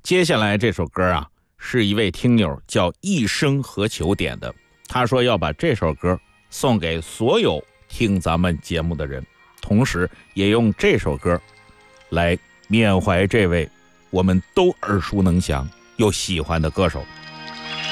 接下来这首歌啊，是一位听友叫一生何求点的，他说要把这首歌送给所有听咱们节目的人，同时也用这首歌来缅怀这位我们都耳熟能详又喜欢的歌手。